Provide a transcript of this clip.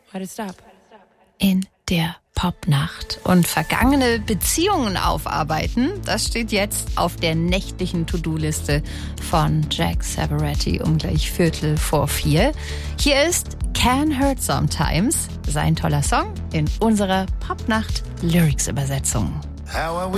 in der Popnacht. Und vergangene Beziehungen aufarbeiten, das steht jetzt auf der nächtlichen To-Do-Liste von Jack Savoretti um gleich 3:45. Hier ist Can Hurt Sometimes, sein toller Song in unserer Popnacht-Lyrics-Übersetzung. How are we